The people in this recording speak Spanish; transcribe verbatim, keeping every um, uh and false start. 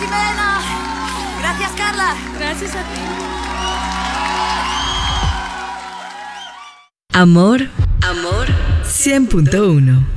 Jimena. Gracias, Carla. Gracias a ti. Amor, amor, cien punto uno.